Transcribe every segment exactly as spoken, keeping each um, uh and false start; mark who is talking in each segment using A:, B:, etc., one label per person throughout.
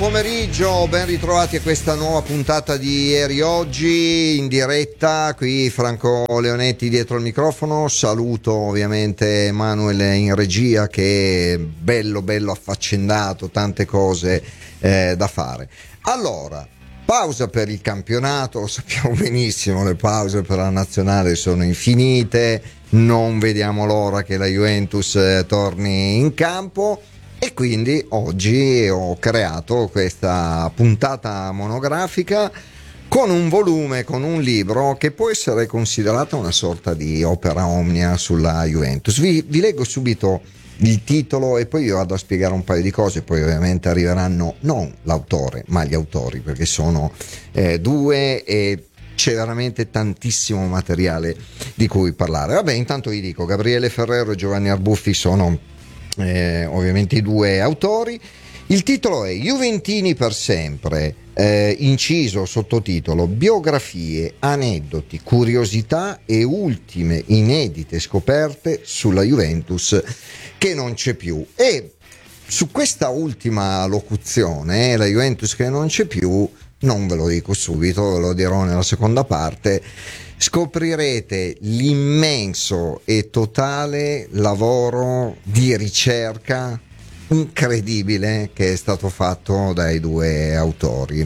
A: Pomeriggio, ben ritrovati a questa nuova puntata di Ieri Oggi in diretta, qui Franco Leonetti dietro il microfono. Saluto ovviamente Emanuele in regia, che è bello bello affaccendato, tante cose eh, da fare. Allora, pausa per il campionato, sappiamo benissimo, le pause per la nazionale sono infinite, non vediamo l'ora che la Juventus eh, torni in campo. E quindi oggi ho creato questa puntata monografica con un volume, con un libro che può essere considerato una sorta di opera omnia sulla Juventus. Vi, vi leggo subito il titolo e poi io vado a spiegare un paio di cose, poi ovviamente arriveranno non l'autore ma gli autori, perché sono eh, due e c'è veramente tantissimo materiale di cui parlare. Vabbè, intanto vi dico, Gabriele Ferrero e Giovanni Arbuffi sono Eh, ovviamente i due autori. Il titolo è Juventini per sempre, eh, inciso sottotitolo biografie, aneddoti, curiosità e ultime inedite scoperte sulla Juventus che non c'è più. E su questa ultima locuzione, eh, la Juventus che non c'è più, non ve lo dico subito, ve lo dirò nella seconda parte. Scoprirete l'immenso e totale lavoro di ricerca incredibile che è stato fatto dai due autori.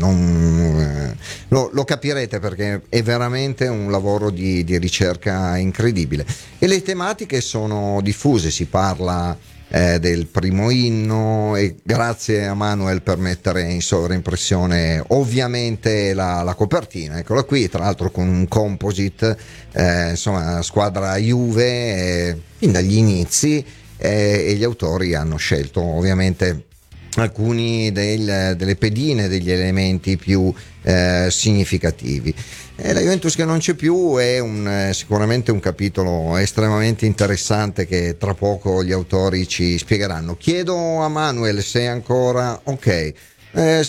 A: Non, lo, lo capirete, perché è veramente un lavoro di, di ricerca incredibile. E le tematiche sono diffuse, si parla Eh, del primo inno, e grazie a Manuel per mettere in sovraimpressione ovviamente la, la copertina, eccola qui, tra l'altro con un composite, eh, insomma squadra Juve eh, fin dagli inizi, eh, e gli autori hanno scelto ovviamente alcuni del, delle pedine, degli elementi più eh, significativi. E la Juventus che non c'è più è un, eh, sicuramente un capitolo estremamente interessante che tra poco gli autori ci spiegheranno. Chiedo a Manuel se è ancora ok. Eh,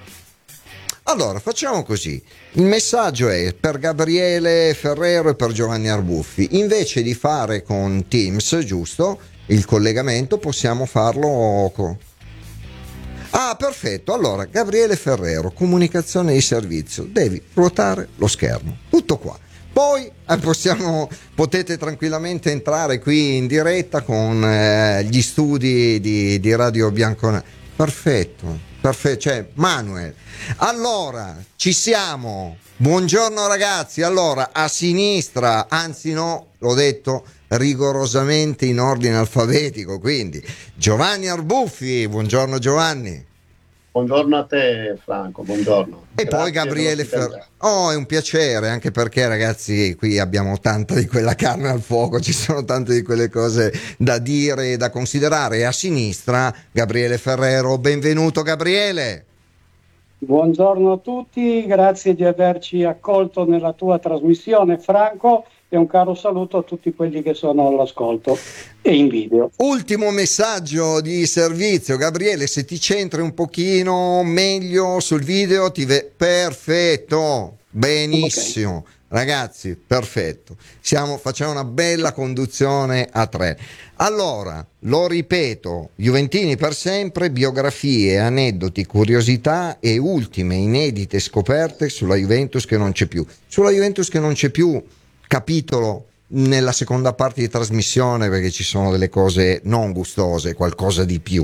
A: allora facciamo così. Il messaggio è per Gabriele Ferrero e per Giovanni Arbuffi. Invece di fare con Teams, giusto, il collegamento, possiamo farlo con... Ah, perfetto. Allora, Gabriele Ferrero, comunicazione di servizio, devi ruotare lo schermo. Tutto qua. Poi eh, possiamo, potete tranquillamente entrare qui in diretta con eh, gli studi di, di Radio Bianconera. Perfetto, perfetto. Cioè, Manuel. Allora, ci siamo. Buongiorno ragazzi. Allora, a sinistra, anzi no, l'ho detto rigorosamente in ordine alfabetico, quindi Giovanni Arbuffi. Buongiorno Giovanni.
B: Buongiorno a te Franco, buongiorno.
A: E grazie, poi Gabriele Ferrero. Oh, è un piacere, anche perché ragazzi qui abbiamo tanta di quella carne al fuoco, ci sono tante di quelle cose da dire e da considerare. E a sinistra Gabriele Ferrero. Benvenuto Gabriele.
C: Buongiorno a tutti, grazie di averci accolto nella tua trasmissione Franco, e un caro saluto a tutti quelli che sono all'ascolto e in video.
A: Ultimo messaggio di servizio, Gabriele, se ti centri un pochino meglio sul video ti ve... perfetto, benissimo. Okay. Ragazzi, perfetto. Siamo, facciamo una bella conduzione a tre. Allora, lo ripeto, Juventini per sempre, biografie, aneddoti, curiosità e ultime inedite scoperte sulla Juventus che non c'è più. Sulla Juventus che non c'è più, capitolo nella seconda parte di trasmissione, perché ci sono delle cose non gustose, qualcosa di più.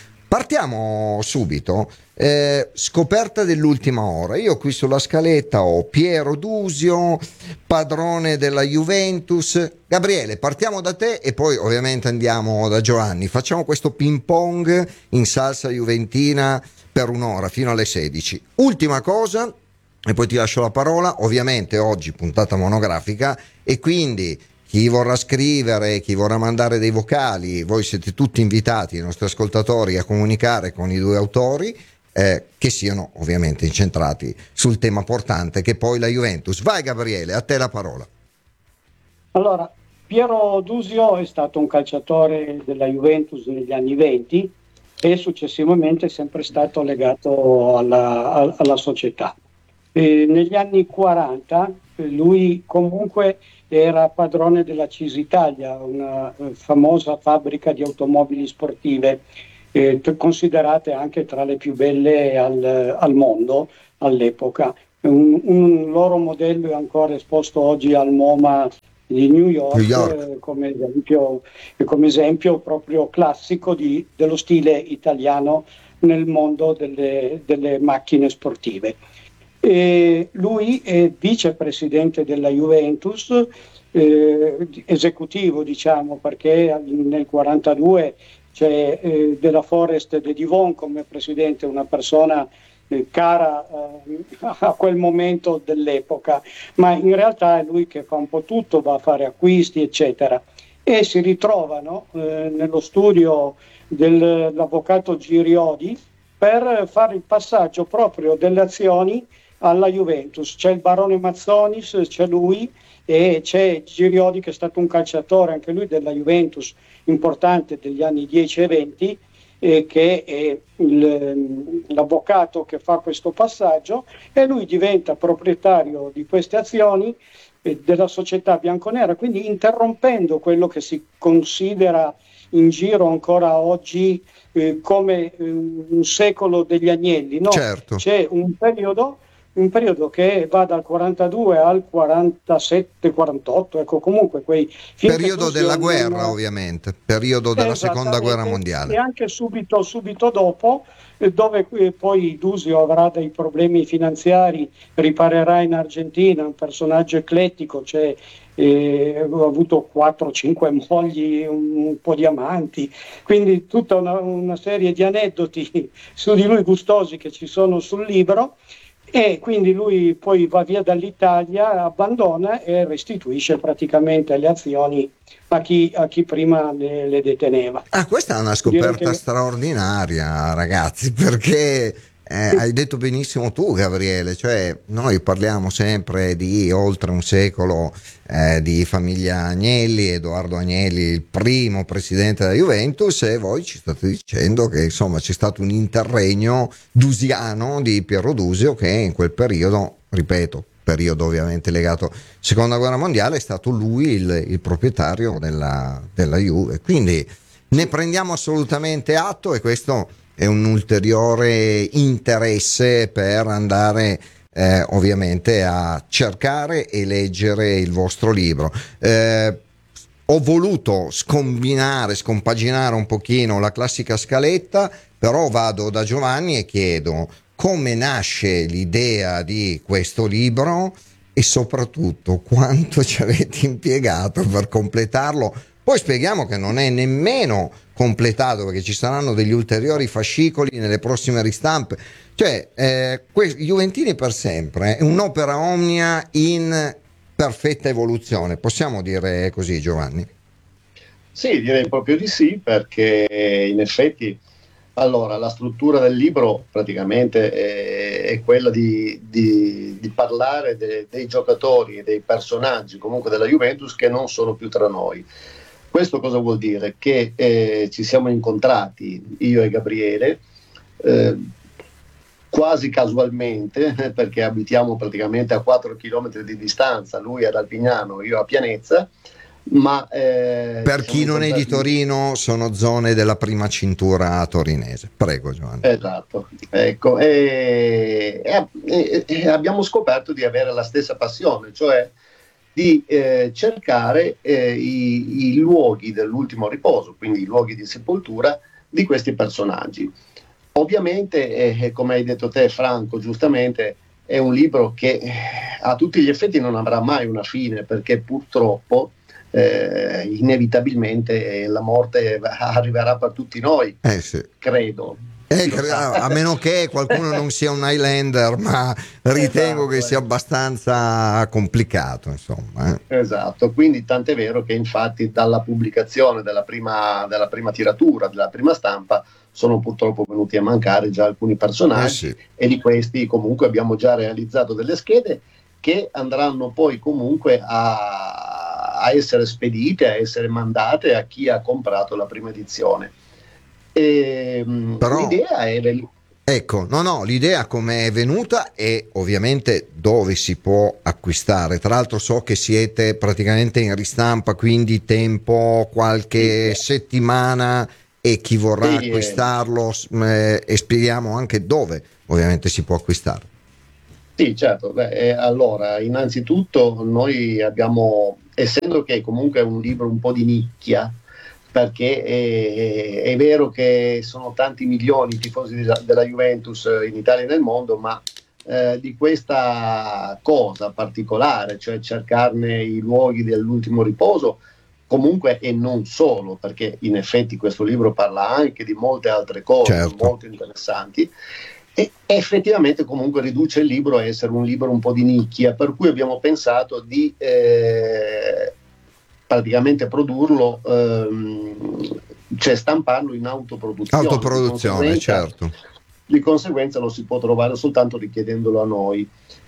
A: Partiamo subito. Eh, scoperta dell'ultima ora. Io qui sulla scaletta ho Piero Dusio, padrone della Juventus. Gabriele, partiamo da te e poi ovviamente andiamo da Giovanni. Facciamo questo ping pong in salsa juventina per un'ora fino alle sedici. Ultima cosa e poi ti lascio la parola. Ovviamente oggi puntata monografica e quindi chi vorrà scrivere, chi vorrà mandare dei vocali, voi siete tutti invitati, i nostri ascoltatori, a comunicare con i due autori, eh, che siano ovviamente incentrati sul tema portante che è poi la Juventus. Vai Gabriele, a te la parola.
C: Allora, Piero Dusio è stato un calciatore della Juventus negli anni venti e successivamente è sempre stato legato alla, alla società. E negli anni quaranta lui comunque era padrone della Cisitalia, una famosa fabbrica di automobili sportive, eh, t- considerate anche tra le più belle al, al mondo all'epoca. Un, un loro modello è ancora esposto oggi al MoMA di New York,
A: New York.
C: eh, come esempio, come esempio proprio classico di, dello stile italiano nel mondo delle, delle macchine sportive. E lui è vicepresidente della Juventus, eh, esecutivo diciamo, perché nel quarantadue c'è eh, Della Forest de Divon come presidente, una persona eh, cara eh, a quel momento dell'epoca, ma in realtà è lui che fa un po' tutto, va a fare acquisti eccetera, e si ritrovano eh, nello studio dell'avvocato Giriodi per fare il passaggio proprio delle azioni alla Juventus. C'è il barone Mazzonis, c'è lui e c'è Giriodi che è stato un calciatore anche lui della Juventus importante degli anni dieci e venti, eh, che è il, l'avvocato che fa questo passaggio, e lui diventa proprietario di queste azioni eh, della società bianconera, quindi interrompendo quello che si considera in giro ancora oggi eh, come eh, un secolo degli agnelli. No,
A: Certo.
C: c'è un periodo un periodo che va dal quarantadue al quarantasette quarantotto, ecco, comunque quei
A: periodo della guerra, ovviamente, periodo della seconda guerra
C: e
A: mondiale.
C: anche subito, subito dopo, eh, dove eh, poi Dusio avrà dei problemi finanziari, riparerà in Argentina, un personaggio eclettico, cioè eh, ha avuto quattro cinque mogli, un, un po' di amanti, quindi tutta una, una serie di aneddoti su di lui gustosi che ci sono sul libro. E quindi lui poi va via dall'Italia, abbandona e restituisce praticamente le azioni a chi, a chi prima le, le deteneva.
A: Ah, questa è una scoperta
C: che...
A: straordinaria, ragazzi, perché eh, hai detto benissimo tu, Gabriele, cioè noi parliamo sempre di oltre un secolo eh, di famiglia Agnelli, Edoardo Agnelli, il primo presidente della Juventus, e voi ci state dicendo che insomma c'è stato un interregno dusiano di Piero Dusio che in quel periodo, ripeto, periodo ovviamente legato alla seconda guerra mondiale, è stato lui il, il proprietario della, della Juve, quindi ne prendiamo assolutamente atto, e questo è un ulteriore interesse per andare eh, ovviamente a cercare e leggere il vostro libro. Eh, ho voluto scombinare, scompaginare un pochino la classica scaletta, però vado da Giovanni e chiedo come nasce l'idea di questo libro e soprattutto quanto ci avete impiegato per completarlo. Poi spieghiamo che non è nemmeno completato, perché ci saranno degli ulteriori fascicoli nelle prossime ristampe. Cioè, eh, que- Juventini per sempre è un'opera omnia in perfetta evoluzione, possiamo dire così, Giovanni?
B: Sì, direi proprio di sì, perché in effetti, allora, la struttura del libro praticamente è, è quella di, di, di parlare de, dei giocatori e dei personaggi comunque della Juventus che non sono più tra noi. Questo cosa vuol dire? Che eh, ci siamo incontrati, io e Gabriele, eh, quasi casualmente, perché abitiamo praticamente a quattro chilometri di distanza, lui ad Alpignano, io a Pianezza, ma eh,
A: per chi non è di Torino, sono zone della prima cintura torinese. Prego, Giovanni.
B: Esatto, ecco, e, e, e abbiamo scoperto di avere la stessa passione, cioè di eh, cercare eh, i, i luoghi dell'ultimo riposo, quindi i luoghi di sepoltura di questi personaggi. Ovviamente, eh, come hai detto te, Franco, giustamente, è un libro che eh, a tutti gli effetti non avrà mai una fine, perché purtroppo eh, inevitabilmente la morte arriverà per tutti noi,
A: eh sì.
B: credo.
A: Eh, a meno che qualcuno non sia un Highlander, ma ritengo esatto, che sia abbastanza complicato, insomma.
B: Eh. Esatto, quindi tant'è vero che infatti dalla pubblicazione della prima, della prima tiratura, della prima stampa, sono purtroppo venuti a mancare già alcuni personaggi, eh sì. E di questi comunque abbiamo già realizzato delle schede che andranno poi comunque a, a essere spedite, a essere mandate a chi ha comprato la prima edizione. E,
A: Però,
B: l'idea è del...
A: ecco, no no l'idea come è venuta e ovviamente dove si può acquistare. Tra l'altro so che siete praticamente in ristampa, quindi tempo qualche sì. settimana e chi vorrà
B: sì,
A: acquistarlo, eh, e spieghiamo anche dove ovviamente si può acquistare.
B: Sì, certo. Beh, eh, allora, innanzitutto noi abbiamo, essendo che comunque è un libro un po' di nicchia, perché è, è vero che sono tanti milioni i tifosi della, della Juventus in Italia e nel mondo, ma eh, di questa cosa particolare, cioè cercarne i luoghi dell'ultimo riposo, comunque e non solo, perché in effetti questo libro parla anche di molte altre cose
A: Certo.
B: molto interessanti. E effettivamente comunque riduce il libro a essere un libro un po' di nicchia, per cui abbiamo pensato di eh, praticamente produrlo, ehm, cioè stamparlo in autoproduzione.
A: Autoproduzione,
B: di conseguenza,
A: certo.
B: di conseguenza lo si può trovare soltanto richiedendolo a noi.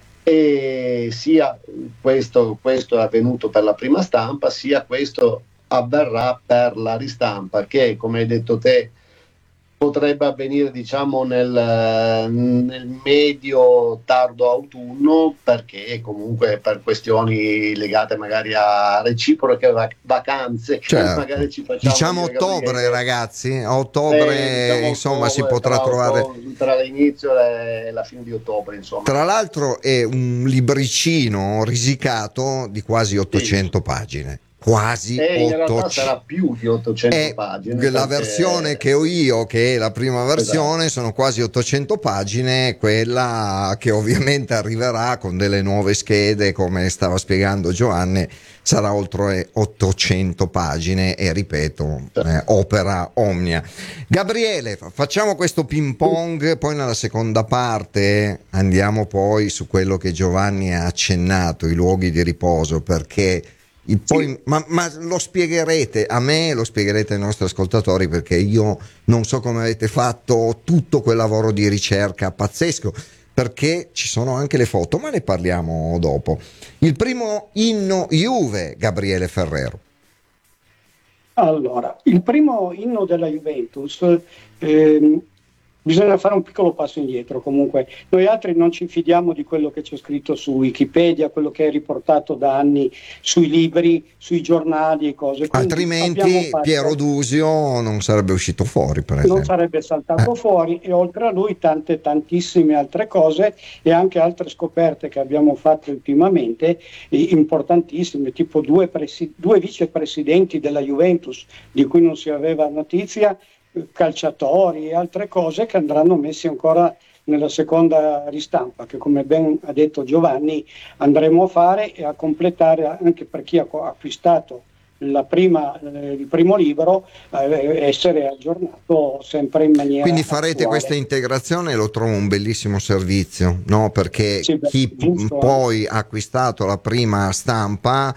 B: E sia questo, questo è avvenuto per la prima stampa, sia questo avverrà per la ristampa, che come hai detto te potrebbe avvenire diciamo nel, nel medio tardo autunno, perché comunque per questioni legate magari a reciproche vac- vacanze che
A: Certo.
B: magari ci facciamo
A: Diciamo
B: dire,
A: ottobre,
B: Gabriele.
A: ragazzi, a ottobre
B: Eh, diciamo
A: insomma si
B: ottobre,
A: potrà
B: tra,
A: trovare.
B: ottobre, tra l'inizio e la fine di ottobre, insomma.
A: Tra l'altro è un libricino risicato di quasi ottocento
B: Sì.
A: pagine. Quasi
B: E in realtà
A: ottocento.
B: sarà più di ottocento
A: È
B: pagine,
A: la
B: perché...
A: versione che ho io, che è la prima versione,
B: Esatto.
A: sono quasi ottocento pagine, quella che ovviamente arriverà con delle nuove schede, come stava spiegando Giovanni, sarà oltre ottocento pagine e ripeto, eh, opera omnia. Gabriele, facciamo questo ping pong, poi nella seconda parte andiamo poi su quello che Giovanni ha accennato, i luoghi di riposo, perché il poi,
C: Sì.
A: ma, ma lo spiegherete a me, lo spiegherete ai nostri ascoltatori, perché io non so come avete fatto tutto quel lavoro di ricerca pazzesco, perché ci sono anche le foto, ma ne parliamo dopo. Il primo inno Juve, Gabriele Ferrero.
C: Allora, il primo inno della Juventus, ehm, bisogna fare un piccolo passo indietro. Comunque, noi altri non ci fidiamo di quello che c'è scritto su Wikipedia, quello che è riportato da anni sui libri, sui giornali e cose. Quindi abbiamo
A: Altrimenti
C: fatto,
A: Piero Dusio non sarebbe uscito fuori, per
C: non
A: esempio.
C: sarebbe saltato
A: Eh.
C: fuori, e oltre a lui tante tantissime altre cose e anche altre scoperte che abbiamo fatto ultimamente, eh, importantissime, tipo due, presi- due vicepresidenti della Juventus di cui non si aveva notizia, eh, calciatori e altre cose che andranno messi ancora nella seconda ristampa, che come ben ha detto Giovanni andremo a fare e a completare anche per chi ha co- acquistato la prima, eh, il primo libro, eh, essere aggiornato sempre in maniera
A: Quindi farete
C: attuale.
A: questa integrazione e lo trovo un bellissimo servizio, no? Perché
C: Sì, beh,
A: chi p-
C: giusto,
A: poi ha acquistato la prima stampa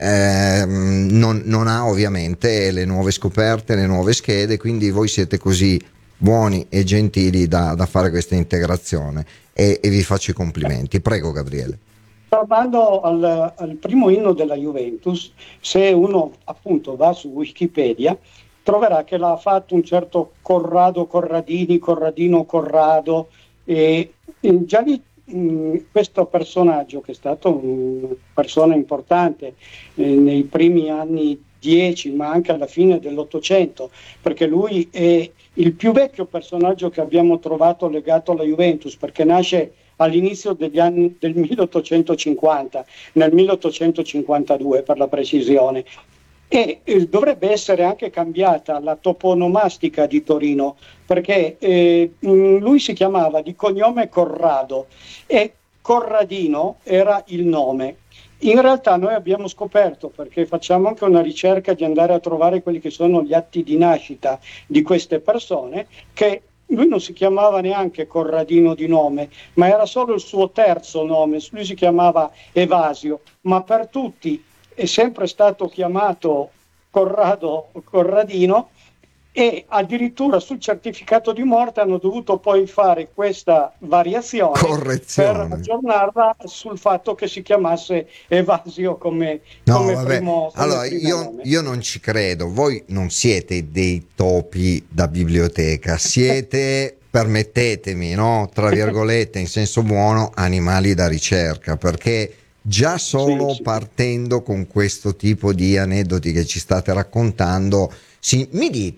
A: ehm, non, non ha ovviamente le nuove scoperte, le nuove schede, quindi voi siete così buoni e gentili da, da fare questa integrazione e, e vi faccio i complimenti. Prego Gabriele.
C: Tornando al, al primo inno della Juventus, se uno appunto va su Wikipedia troverà che l'ha fatto un certo Corrado Corradini, Corradino Corrado, e, e già lì mh, questo personaggio, che è stato una persona importante eh, nei primi anni dieci, ma anche alla fine dell'Ottocento, perché lui è il più vecchio personaggio che abbiamo trovato legato alla Juventus, perché nasce all'inizio degli anni del milleottocentocinquanta, nel milleottocentocinquantadue per la precisione, e eh, dovrebbe essere anche cambiata la toponomastica di Torino, perché eh, mh, lui si chiamava di cognome Corrado e Corradino era il nome. In realtà noi abbiamo scoperto, perché facciamo anche una ricerca di andare a trovare quelli che sono gli atti di nascita di queste persone, che lui non si chiamava neanche Corradino di nome, ma era solo il suo terzo nome. Lui si chiamava Evasio, ma per tutti è sempre stato chiamato Corrado Corradino, e addirittura sul certificato di morte hanno dovuto poi fare questa variazione
A: Correzione.
C: per aggiornarla sul fatto che si chiamasse Evasio come,
A: No,
C: come
A: vabbè.
C: primo, come
A: Allora,
C: primo
A: io,
C: nome.
A: io non ci credo, voi non siete dei topi da biblioteca, siete, permettetemi, no? Tra virgolette, in senso buono, animali da ricerca, perché già solo
C: Sì, sì.
A: partendo con questo tipo di aneddoti che ci state raccontando, sì, mi dite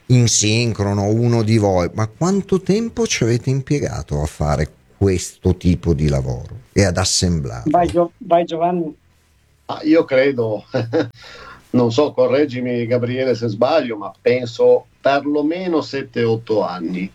A: in sincrono uno di voi, ma quanto tempo ci avete impiegato a fare questo tipo di lavoro e ad assemblarlo?
C: Vai, Gio- vai Giovanni.
B: Ah, io credo, non so, correggimi Gabriele se sbaglio, ma penso perlomeno sette otto anni.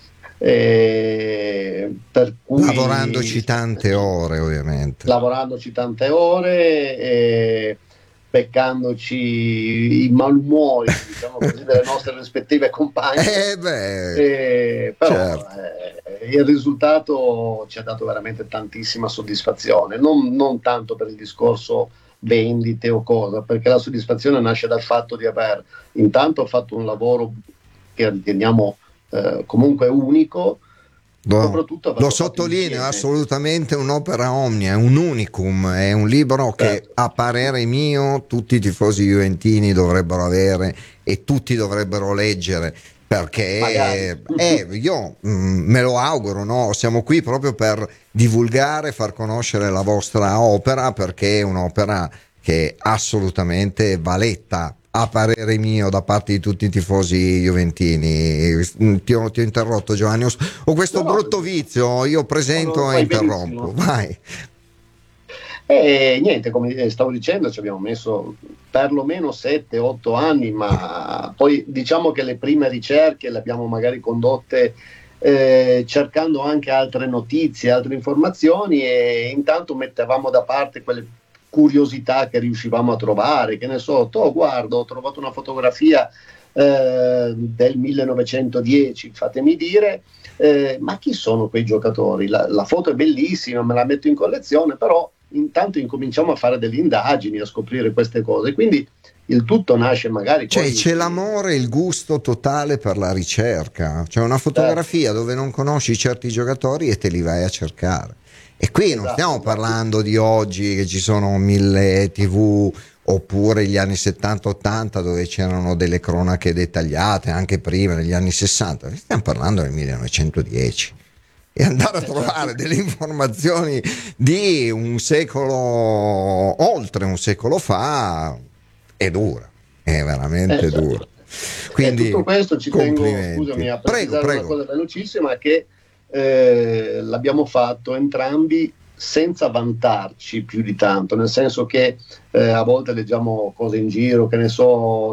B: Eh, per cui,
A: lavorandoci tante ore, ovviamente.
B: Lavorandoci tante ore, eh, beccandoci i malumori, diciamo così, delle nostre rispettive compagne.
A: Eh beh,
B: Eh, però
A: certo.
B: eh, il risultato ci ha dato veramente tantissima soddisfazione, non, non tanto per il discorso vendite o cosa, perché la soddisfazione nasce dal fatto di aver intanto fatto un lavoro che riteniamo eh, comunque unico,
A: No,
B: soprattutto
A: lo
B: averlo fatto
A: sottolineo, è
B: insieme.
A: assolutamente un'opera omnia, è un unicum, è un libro che
B: Certo.
A: a parere mio tutti i tifosi juventini dovrebbero avere e tutti dovrebbero leggere, perché
B: Magari.
A: eh, io mm, me lo auguro, no? Siamo qui proprio per divulgare, far conoscere la vostra opera, perché è un'opera che assolutamente va letta, a parere mio, da parte di tutti i tifosi juventini. Ti ho, ti ho interrotto, Giovanni, ho, ho questo
B: No, no,
A: brutto vizio, io presento e
B: fai
A: interrompo,
B: benissimo.
A: vai.
B: E niente, come stavo dicendo, ci abbiamo messo perlomeno sette otto anni, ma poi diciamo che le prime ricerche le abbiamo magari condotte eh, cercando anche altre notizie, altre informazioni, e intanto mettevamo da parte quelle curiosità che riuscivamo a trovare, che ne so, oh, guarda, ho trovato una fotografia eh, del millenovecentodieci, fatemi dire, eh, ma chi sono quei giocatori? La, la foto è bellissima, me la metto in collezione, però intanto incominciamo a fare delle indagini, a scoprire queste cose, quindi il tutto nasce magari
A: Cioè
B: poi...
A: c'è l'amore, il gusto totale per la ricerca, c'è una fotografia
B: Certo.
A: dove non conosci certi giocatori e te li vai a cercare. E qui non
B: Esatto,
A: stiamo
B: esatto.
A: parlando di oggi che ci sono mille tivù, oppure gli anni settanta ottanta dove c'erano delle cronache dettagliate, anche prima negli anni sessanta, stiamo parlando del millenovecentodieci. E andare a trovare delle informazioni di un secolo, oltre un secolo fa, è dura, è veramente
B: Eh, certo.
A: dura.
B: E
A: Quindi
B: tutto questo ci tengo,
A: complimenti.
B: scusami, a
A: Prego,
B: precisare una
A: prego.
B: cosa velocissima, che eh, l'abbiamo fatto entrambi senza vantarci più di tanto, nel senso che eh, a volte leggiamo cose in giro, che ne so,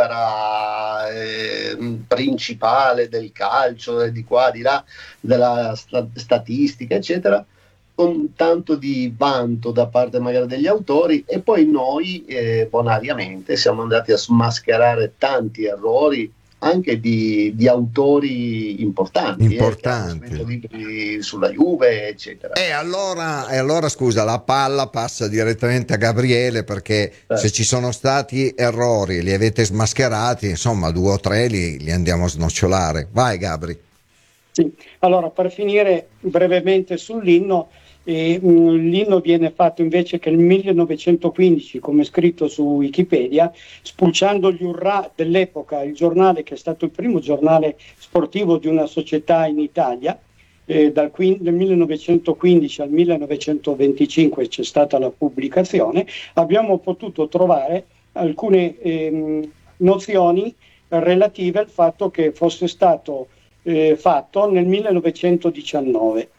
B: l'opera eh, principale del calcio, eh, di qua, di là, della sta- statistica, eccetera, con tanto di vanto da parte magari degli autori, e poi noi eh, bonariamente siamo andati a smascherare tanti errori anche di, di autori importanti eh, che hanno
A: Importanti.
B: scritto libri sulla Juve, eccetera.
A: E allora, e allora scusa, la palla passa direttamente a Gabriele, perché
B: Eh.
A: se ci sono stati errori, li avete smascherati, insomma due o tre li, li andiamo a snocciolare. Vai Gabri.
C: Sì. Allora, per finire brevemente sull'inno, eh, mh, l'inno viene fatto invece che nel millenovecentoquindici, come scritto su Wikipedia, spulciando gli urrà dell'epoca, il giornale che è stato il primo giornale sportivo di una società in Italia, eh, dal, quin- dal millenovecentoquindici al millenovecentoventicinque c'è stata la pubblicazione, abbiamo potuto trovare alcune ehm, nozioni relative al fatto che fosse stato eh, fatto nel millenovecentodiciannove.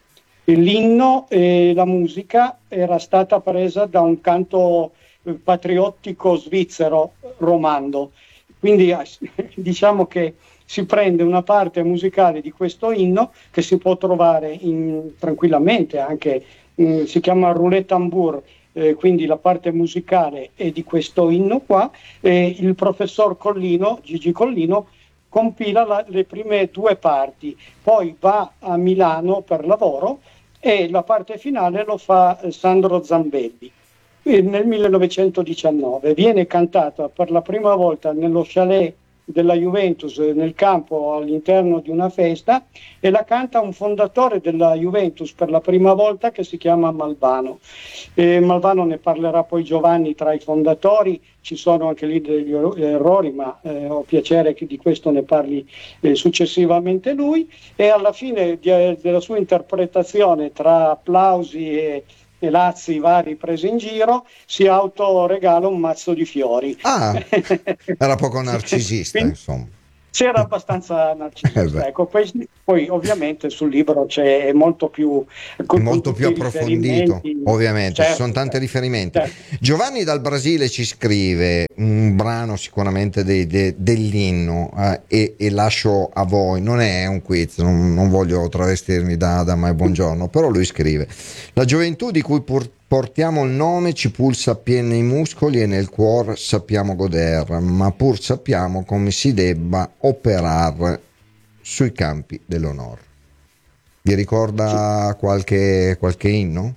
C: L'inno e la musica era stata presa da un canto eh, patriottico svizzero romando, quindi eh, diciamo che si prende una parte musicale di questo inno che si può trovare in, tranquillamente anche, mh, si chiama roulette tambour, eh, quindi la parte musicale è di questo inno qua, e il professor Collino, Gigi Collino, compila la, le prime due parti, poi va a Milano per lavoro e la parte finale lo fa eh, Sandro Zambelli. E nel millenovecentodiciannove viene cantata per la prima volta nello chalet della Juventus, nel campo all'interno di una festa, e la canta un fondatore della Juventus per la prima volta, che si chiama Malvano. E Malvano ne parlerà poi Giovanni tra i fondatori, ci sono anche lì degli errori, ma eh, ho piacere che di questo ne parli eh, successivamente lui, e alla fine di, eh, della sua interpretazione, tra applausi e e lazzi vari presi in giro, si autoregala un mazzo di fiori.
A: Ah, era poco narcisista,
C: Quindi,
A: insomma.
C: C'era abbastanza narcisista, ecco, poi, poi ovviamente sul libro c'è molto più, con,
A: molto
C: con
A: più approfondito, ovviamente,
C: certo,
A: ci sono tanti
C: certo,
A: riferimenti.
C: certo.
A: Giovanni dal Brasile ci scrive un brano sicuramente de, de, dell'inno eh, e, e lascio a voi, non è un quiz, non, non voglio travestirmi da, da Mai Buongiorno, però lui scrive: la gioventù di cui pur portiamo il nome ci pulsa appieno nei muscoli e nel cuore sappiamo goder, ma pur sappiamo come si debba operare sui campi dell'onore. Vi ricorda qualche, qualche inno?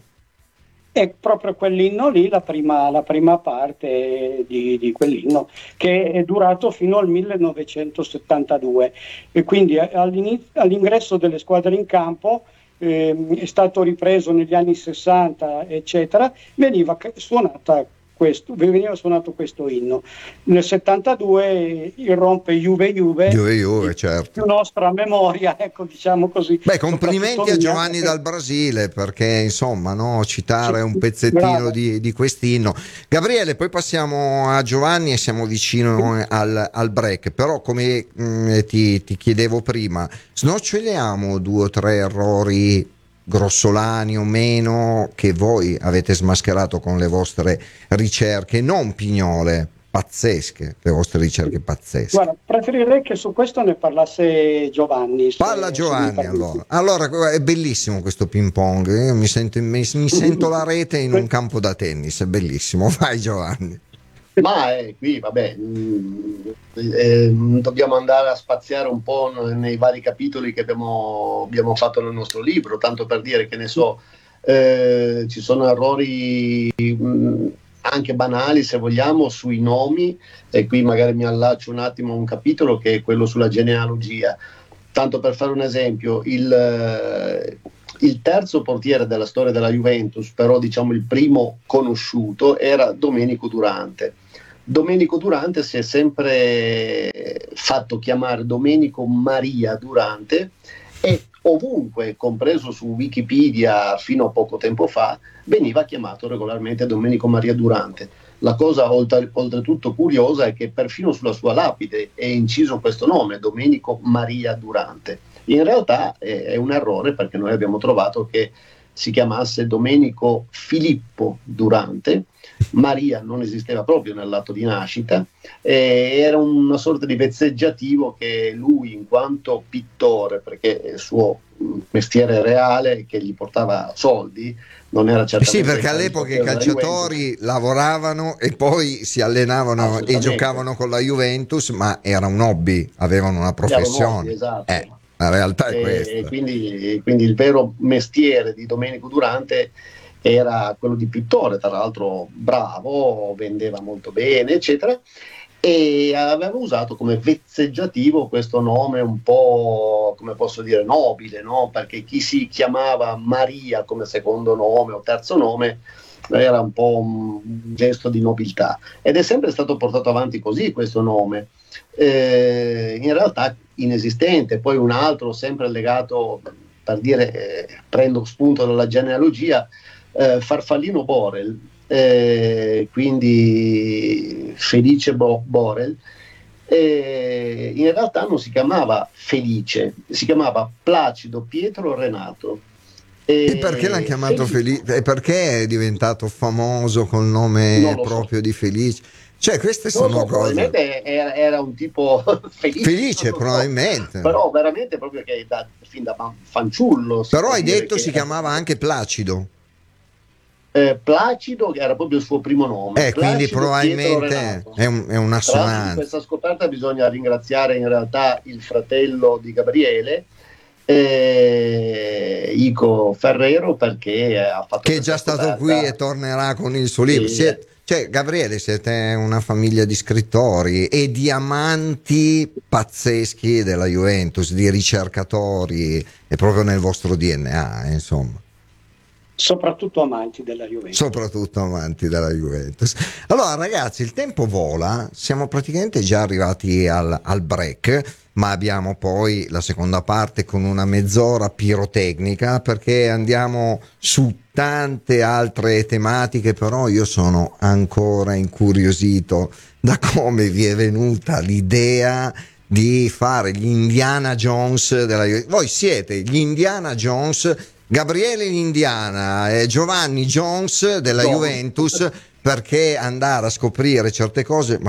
C: È proprio quell'inno lì, la prima, la prima parte di, di quell'inno, che è durato fino al millenovecentosettantadue, e quindi all'ingresso delle squadre in campo eh, è stato ripreso negli anni sessanta, eccetera, veniva suonata questo, veniva suonato questo inno. Nel settantadue irrompe Juve Juve,
A: Juve Juve, certo.
C: Più nostra memoria, ecco, diciamo così.
A: Beh, complimenti a Giovanni dal Brasile, perché insomma, no, citare un pezzettino di, di quest'inno. Gabriele, poi passiamo a Giovanni e siamo vicino al, al break, però come mh, ti, ti chiedevo prima, snoccioliamo due o tre errori grossolani o meno che voi avete smascherato con le vostre ricerche, non pignole, pazzesche, le vostre ricerche pazzesche.
C: Guarda, preferirei che su questo ne parlasse Giovanni. Se,
A: Parla Giovanni, allora. Allora, è bellissimo questo ping pong, io mi sento, mi, mi sento la rete in un campo da tennis, è bellissimo. Vai Giovanni.
B: Ma eh, qui vabbè, mh, eh, dobbiamo andare a spaziare un po' nei vari capitoli che abbiamo, abbiamo fatto nel nostro libro, tanto per dire che ne so, eh, ci sono errori mh, anche banali, se vogliamo, sui nomi, e qui magari mi allaccio un attimo a un capitolo che è quello sulla genealogia. Tanto per fare un esempio, il, il terzo portiere della storia della Juventus, però diciamo il primo conosciuto, era Domenico Durante. Domenico Durante si è sempre fatto chiamare Domenico Maria Durante, e ovunque, compreso su Wikipedia fino a poco tempo fa, veniva chiamato regolarmente Domenico Maria Durante. La cosa oltre, oltretutto curiosa è che perfino sulla sua lapide è inciso questo nome, Domenico Maria Durante. In realtà è, è un errore, perché noi abbiamo trovato che si chiamasse Domenico Filippo Durante. Maria non esisteva proprio nell'atto di nascita, eh, era una sorta di vezzeggiativo che lui, in quanto pittore, perché il suo mestiere reale che gli portava soldi, non era certamente...
A: Sì, perché all'epoca i calciatori lavoravano e poi si allenavano e giocavano con la Juventus, ma era un hobby, avevano una professione.
B: Un hobby, esatto.
A: Eh, la realtà è
B: e,
A: questa.
B: E quindi, quindi il vero mestiere di Domenico Durante era quello di pittore, tra l'altro bravo, vendeva molto bene, eccetera, e aveva usato come vezzeggiativo questo nome un po', come posso dire, nobile, no? Perché chi si chiamava Maria come secondo nome o terzo nome era un po' un gesto di nobiltà, ed è sempre stato portato avanti così questo nome, eh, in realtà inesistente. Poi un altro sempre legato, per dire, eh, prendo spunto dalla genealogia, Eh, Farfallino Borel, eh, quindi Felice Bo- Borel, eh, in realtà non si chiamava Felice, si chiamava Placido Pietro Renato.
A: E, e perché l'hanno chiamato Felice? Felice? E perché è diventato famoso col nome proprio so. di Felice? Cioè, queste non sono so, cose.
B: Probabilmente era, era un tipo felice,
A: felice probabilmente.
B: So. Però veramente proprio che da, fin da fanciullo.
A: Però hai detto si chiamava anche Placido.
B: Eh, Placido, che era proprio il suo primo nome,
A: eh, quindi probabilmente è, un, è una assonanza.
B: In questa scoperta bisogna ringraziare in realtà il fratello di Gabriele, eh, Ico Ferrero, perché ha fatto
A: che è già
B: scoperta.
A: stato qui e tornerà con il suo libro. Sì. Siete, cioè, Gabriele, siete una famiglia di scrittori e di amanti pazzeschi della Juventus, di ricercatori, è proprio nel vostro D N A, insomma.
C: Soprattutto amanti della Juventus.
A: Soprattutto amanti della Juventus. Allora ragazzi, il tempo vola, siamo praticamente già arrivati al, al break, ma abbiamo poi la seconda parte con una mezz'ora pirotecnica, perché andiamo su tante altre tematiche, però io sono ancora incuriosito da come vi è venuta l'idea di fare gli Indiana Jones della Juventus. Voi siete gli Indiana Jones, Gabriele l'Indiana e Giovanni Jones della
B: No.
A: Juventus, perché andare a scoprire certe cose, ma